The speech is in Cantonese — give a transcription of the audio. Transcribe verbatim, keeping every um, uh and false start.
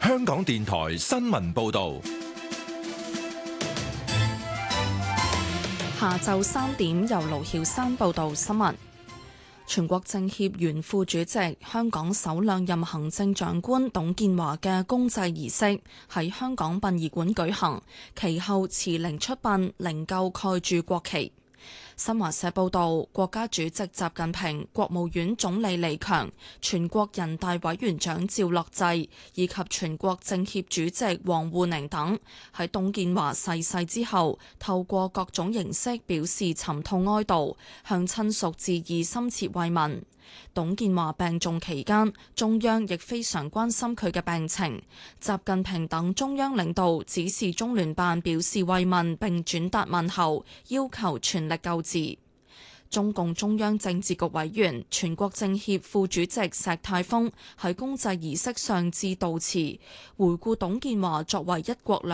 香港電台新聞報道。 下晝三點由盧曉珊報道新聞。全國政協原副主席、香港首兩任行政長官董建華嘅公祭儀式喺香港殯儀館舉行，其後辭靈出殯，靈柩蓋住國旗。新華社報道，國家主席習近平、國務院總理李強、全國人大委員長趙樂際以及全國政協主席王滬寧等喺董建華逝世之後，透過各種形式表示沉痛哀悼，向親屬致以深切慰問。董建華病重期間，中央亦非常關心佢嘅病情。習近平等中央領導指示中聯辦表示慰問並轉達問候，要求全力救治。中共中央政治局委員、全國政協副主席石泰峰喺公祭儀式上致悼詞，回顧董建華作為一國兩